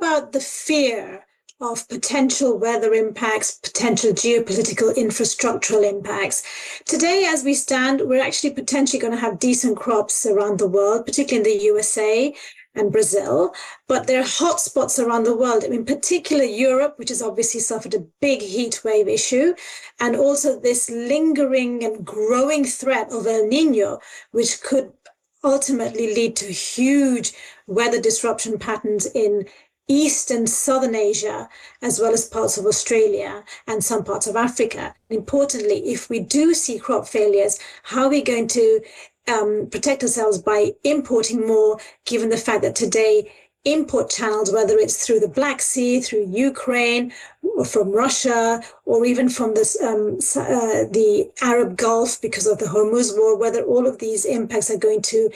about the fear of potential weather impacts, potential geopolitical infrastructural impacts. Today, as we stand, we're actually potentially going to have decent crops around the world, particularly in the USA and Brazil, but there are hot spots around the world. In particular, Europe, which has obviously suffered a big heat wave issue, and also this lingering and growing threat of El Nino, which could ultimately lead to huge weather disruption patterns in East and Southern Asia, as well as parts of Australia and some parts of Africa. Importantly, if we do see crop failures, how are we going to protect ourselves by importing more, given the fact that today import channels, whether it's through the Black Sea, through Ukraine, or from Russia, or even from the Arab Gulf because of the Hormuz war, whether all of these impacts are going to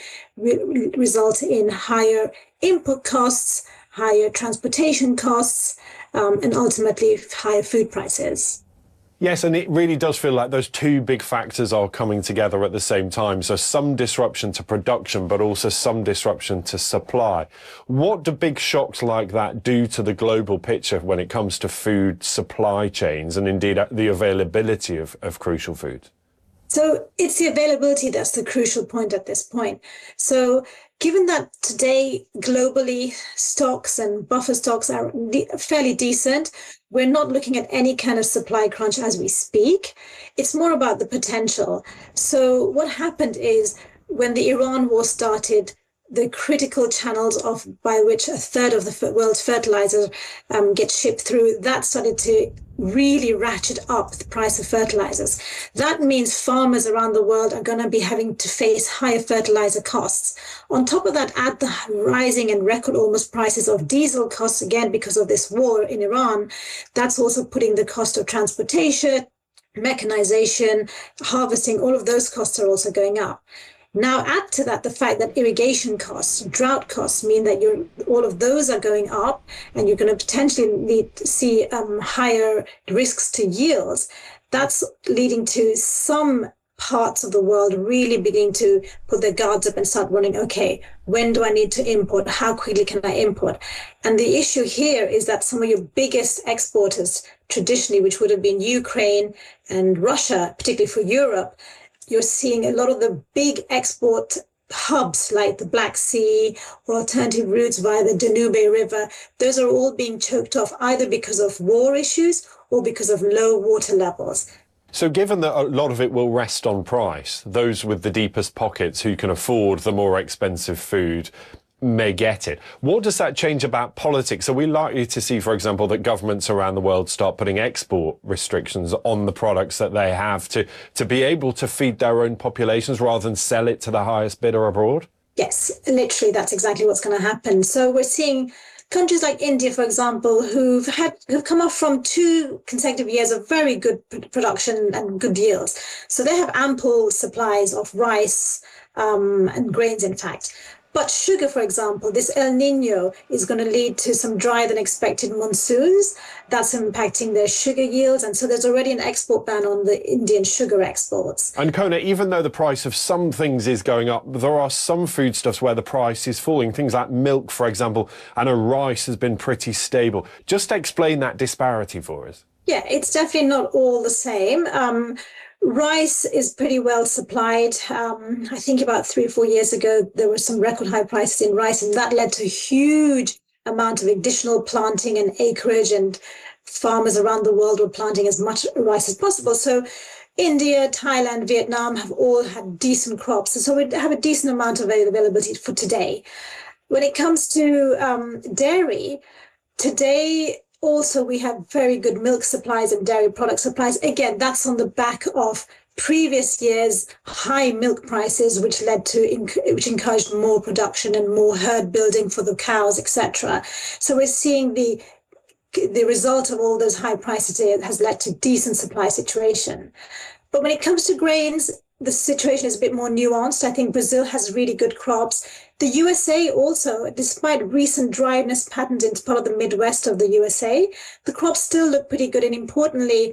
result in higher input costs, higher transportation costs, and ultimately higher food prices. Yes, and it really does feel like those two big factors are coming together at the same time. So some disruption to production, but also some disruption to supply. What do big shocks like that do to the global picture when it comes to food supply chains and indeed the availability of crucial foods? So it's the availability that's the crucial point at this point. So given that today globally stocks and buffer stocks are fairly decent, we're not looking at any kind of supply crunch as we speak. It's more about the potential. So what happened is when the Iran war started, the critical channels by which a third of the world's fertilizer gets shipped through, that started to really ratchet up the price of fertilizers. That means farmers around the world are going to be having to face higher fertilizer costs. On top of that, add the rising and record almost prices of diesel costs, again, because of this war in Iran. That's also putting the cost of transportation, mechanization, harvesting, all of those costs are also going up. Now add to that the fact that irrigation costs, drought costs mean that all of those are going up, and you're going to potentially see higher risks to yields. That's leading to some parts of the world really beginning to put their guards up and start running, okay, when do I need to import? How quickly can I import? And the issue here is that some of your biggest exporters traditionally, which would have been Ukraine and Russia, particularly for Europe, you're seeing a lot of the big export hubs like the Black Sea or alternative routes via the Danube River. Those are all being choked off either because of war issues or because of low water levels. So given that a lot of it will rest on price, those with the deepest pockets who can afford the more expensive food may get it. What does that change about politics? Are we likely to see, for example, that governments around the world start putting export restrictions on the products that they have to be able to feed their own populations rather than sell it to the highest bidder abroad? Yes, literally, that's exactly what's going to happen. So we're seeing countries like India, for example, who've come off from 2 consecutive years of very good production and good yields. So they have ample supplies of rice and grains, in fact. But sugar, for example, this El Nino is going to lead to some drier than expected monsoons. That's impacting their sugar yields. And so there's already an export ban on the Indian sugar exports. And Kona, even though the price of some things is going up, there are some foodstuffs where the price is falling. Things like milk, for example, and rice has been pretty stable. Just explain that disparity for us. Yeah, it's definitely not all the same. Rice is pretty well supplied. I think about 3 or 4 years ago, there were some record high prices in rice, and that led to a huge amount of additional planting and acreage, and farmers around the world were planting as much rice as possible. So India, Thailand, Vietnam have all had decent crops. So we have a decent amount of availability for today. When it comes to dairy, today, also, we have very good milk supplies and dairy product supplies. Again, that's on the back of previous years' high milk prices, which which encouraged more production and more herd building for the cows, etc. So we're seeing the result of all those high prices has led to decent supply situation. But when it comes to grains, the situation is a bit more nuanced. I think Brazil has really good crops. The USA also, despite recent dryness patterns in part of the Midwest of the USA, the crops still look pretty good. And importantly,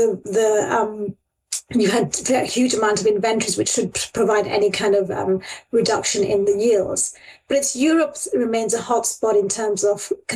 you had a huge amount of inventories, which should provide any kind of reduction in the yields. But Europe remains a hotspot in terms of